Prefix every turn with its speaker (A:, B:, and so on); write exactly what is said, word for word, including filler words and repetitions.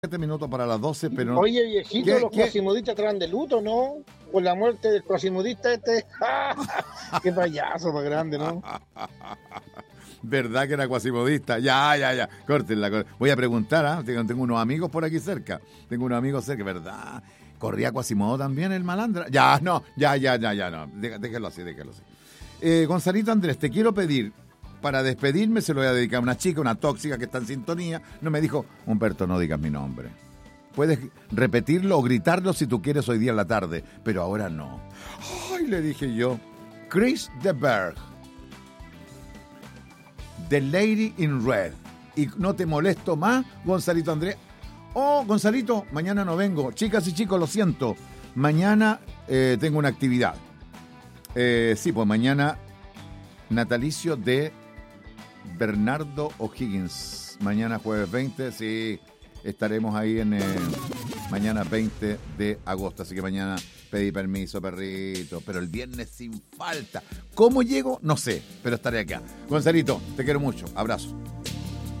A: siete minutos para las doce, pero...
B: Oye, viejito,
A: ¿Qué,
B: los
A: qué?
B: cuasimudistas estarán de luto, ¿no? Por la muerte del cuasimudista este. Qué payaso más grande, ¿no?
A: ¿Verdad que era cuasimodista? Ya, ya, ya. Córtenla. córtenla. Voy a preguntar, ¿ah? Tengo, tengo unos amigos por aquí cerca. Tengo unos amigos cerca, ¿verdad? ¿Corría Quasimodo también el malandra? Ya, no, ya, ya, ya, ya, no. Dé- Déjelo así, déjelo así. Eh, Gonzalito Andrés, te quiero pedir, para despedirme se lo voy a dedicar a una chica, una tóxica que está en sintonía. No me dijo, Humberto, no digas mi nombre. Puedes repetirlo o gritarlo si tú quieres hoy día en la tarde, pero ahora no. Ay, le dije yo, Chris de Berg, The Lady in Red. Y no te molesto más, Gonzalito Andrés. Oh, Gonzalito, mañana no vengo. Chicas y chicos, lo siento. Mañana eh, tengo una actividad. Eh, sí, pues mañana natalicio de Bernardo O'Higgins. Mañana jueves veinte, sí, estaremos ahí en eh, mañana veinte de agosto. Así que mañana pedí permiso, perrito. Pero el viernes sin falta. ¿Cómo llego? No sé, pero estaré acá. Gonzalito, te quiero mucho. Abrazo.